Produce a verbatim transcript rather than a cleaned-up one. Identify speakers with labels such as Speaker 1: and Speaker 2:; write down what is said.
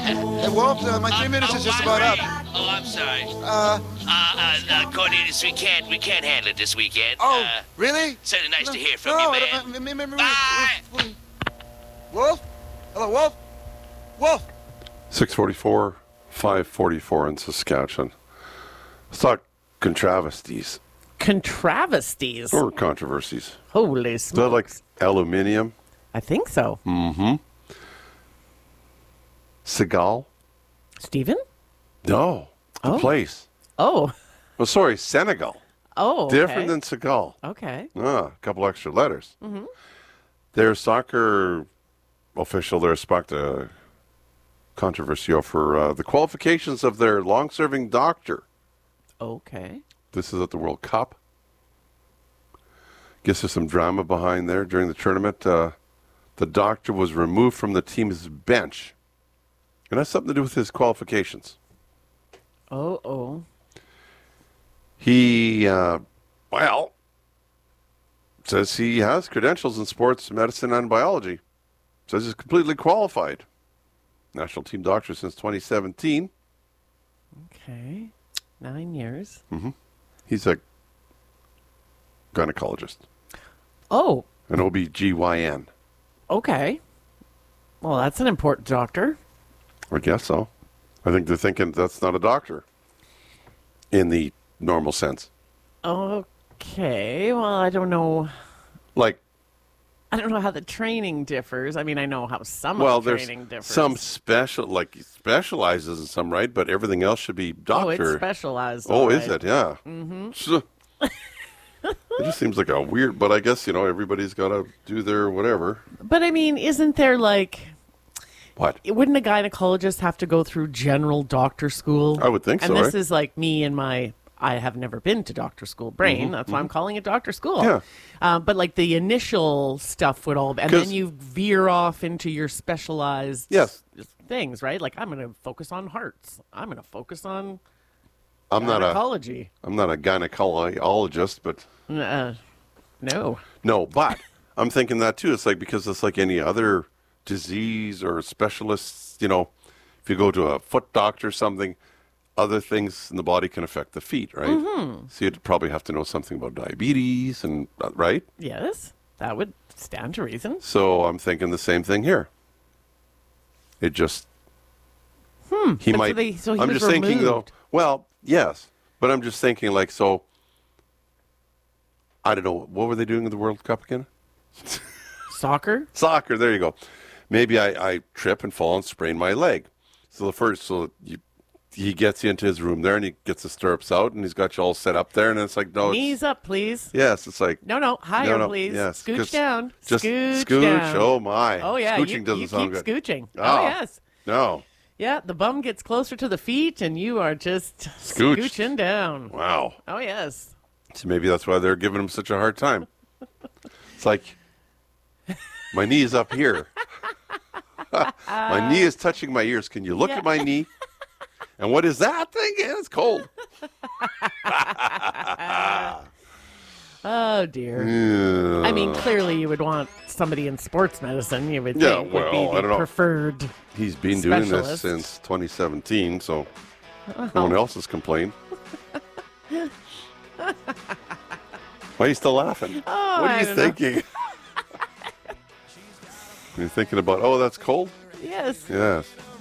Speaker 1: Hey, Wolf, uh, my three
Speaker 2: Uh,
Speaker 1: minutes
Speaker 2: oh,
Speaker 1: is just
Speaker 2: I'm
Speaker 1: about
Speaker 2: ready.
Speaker 1: up.
Speaker 2: Oh, I'm sorry.
Speaker 1: Uh,
Speaker 2: Uh, uh, uh, Cornelius, we can't, we can't handle it this weekend.
Speaker 1: oh,
Speaker 2: Uh,
Speaker 1: really?
Speaker 2: certainly nice
Speaker 1: no,
Speaker 2: to hear from
Speaker 1: no,
Speaker 2: you,
Speaker 1: no,
Speaker 2: man.
Speaker 1: no, no, no, no,
Speaker 2: Bye.
Speaker 1: Wolf? Wolf? Hello, Wolf? Wolf?
Speaker 3: six forty-four, five forty-four in Saskatchewan. Let's talk contravesties
Speaker 4: Contravesties.
Speaker 3: or controversies.
Speaker 4: Holy
Speaker 3: Is that like
Speaker 4: smokes.
Speaker 3: aluminium?
Speaker 4: I think so.
Speaker 3: Mm-hmm. Seagal?
Speaker 4: Stephen?
Speaker 3: No. The
Speaker 4: Oh.
Speaker 3: place.
Speaker 4: Oh.
Speaker 3: Oh, sorry, Senegal.
Speaker 4: Oh. Okay.
Speaker 3: Different than Seagal.
Speaker 4: Okay.
Speaker 3: Ah, a couple extra letters.
Speaker 4: Mm-hmm.
Speaker 3: Their soccer official there sparked a controversy over uh, the qualifications of their long-serving doctor.
Speaker 4: Okay.
Speaker 3: This is at the World Cup. Guess there's some drama behind there during the tournament. Uh, the doctor was removed from the team's bench. And that's something to do with his qualifications.
Speaker 4: Oh, oh.
Speaker 3: He, uh, well, says he has credentials in sports medicine and biology. Says he's completely qualified. National team doctor since twenty seventeen.
Speaker 4: Okay. Nine years.
Speaker 3: Mm-hmm. He's a gynecologist.
Speaker 4: Oh,
Speaker 3: An O B G Y N.
Speaker 4: okay. Well, that's an important doctor.
Speaker 3: I guess so. I think they're thinking that's not a doctor in the normal sense.
Speaker 4: Okay. Well, I don't know.
Speaker 3: Like,
Speaker 4: I don't know how the training differs. I mean, I know how some
Speaker 3: well,
Speaker 4: of the
Speaker 3: there's
Speaker 4: training differs.
Speaker 3: some special, like, he specializes in some, right? But everything else should be
Speaker 4: Oh,
Speaker 3: doctor.
Speaker 4: it's specialized.
Speaker 3: Oh,
Speaker 4: all
Speaker 3: is
Speaker 4: right.
Speaker 3: it? Yeah.
Speaker 4: Mm-hmm.
Speaker 3: So- it just seems like a weird, but I guess, you know, everybody's got to do their whatever.
Speaker 4: But I mean, isn't there like,
Speaker 3: What?
Speaker 4: wouldn't a gynecologist have to go through general doctor school?
Speaker 3: I would think
Speaker 4: and
Speaker 3: so,
Speaker 4: this
Speaker 3: right?
Speaker 4: is like me and my, I have never been to doctor school brain. That's why I'm calling it doctor school.
Speaker 3: Mm-hmm, Yeah.
Speaker 4: Uh, but like the initial stuff would all, and
Speaker 3: 'Cause-
Speaker 4: then you veer off into your specialized
Speaker 3: Yes.
Speaker 4: things, right? Like I'm going to focus on hearts. I'm going to focus on
Speaker 3: I'm not a,
Speaker 4: gynecology.
Speaker 3: I'm not a gynecologist, but
Speaker 4: Uh, no.
Speaker 3: no, but I'm thinking that too. It's like, because it's like any other disease or specialists, you know, if you go to a foot doctor or something, other things in the body can affect the feet, right? Mm-hmm. So you'd probably have to know something about diabetes and, uh, right?
Speaker 4: Yes, that would stand to reason.
Speaker 3: So I'm thinking the same thing here. It just,
Speaker 4: Hmm.
Speaker 3: he
Speaker 4: but
Speaker 3: might,
Speaker 4: So, they, so he
Speaker 3: I'm
Speaker 4: was
Speaker 3: just thinking though,
Speaker 4: removed.
Speaker 3: well, yes, but I'm just thinking like, so, I don't know, what were they doing in the World Cup again?
Speaker 4: Soccer?
Speaker 3: Soccer, there you go. Maybe I, I trip and fall and sprain my leg. So the first, so you, he gets you into his room there and he gets the stirrups out and he's got you all set up there and it's like, no, it's,
Speaker 4: Knees up, please.
Speaker 3: yes, it's like,
Speaker 4: No, no, higher,
Speaker 3: no, no,
Speaker 4: please.
Speaker 3: yes,
Speaker 4: Scooch
Speaker 3: 'cause
Speaker 4: down.
Speaker 3: just
Speaker 4: scooch,
Speaker 3: scooch,
Speaker 4: down.
Speaker 3: oh my.
Speaker 4: Oh, yeah.
Speaker 3: Scooching
Speaker 4: you,
Speaker 3: doesn't
Speaker 4: you
Speaker 3: sound
Speaker 4: keep
Speaker 3: good.
Speaker 4: scooching.
Speaker 3: Oh.
Speaker 4: Oh, yes.
Speaker 3: No.
Speaker 4: Yeah, the bum gets closer to the feet, and you are just
Speaker 3: Scooched.
Speaker 4: scooching down.
Speaker 3: Wow.
Speaker 4: Oh, yes.
Speaker 3: So maybe that's why they're giving him such a hard time. It's like, my knee is up here. My knee is touching my ears. Can you look
Speaker 4: Yeah.
Speaker 3: at my knee? And what is that thing? Yeah, it's cold.
Speaker 4: Oh, dear.
Speaker 3: Yeah.
Speaker 4: I mean, clearly you would want somebody in sports medicine, you would
Speaker 3: Yeah,
Speaker 4: think, would
Speaker 3: well,
Speaker 4: be
Speaker 3: I
Speaker 4: the
Speaker 3: don't know.
Speaker 4: preferred.
Speaker 3: He's been doing this
Speaker 4: specialist.
Speaker 3: since twenty seventeen, so no one else has complained. Why are you still laughing?
Speaker 4: Oh,
Speaker 3: what
Speaker 4: I
Speaker 3: are you
Speaker 4: don't know.
Speaker 3: thinking? You're thinking about, oh, that's cold?
Speaker 4: Yes.
Speaker 3: Yes.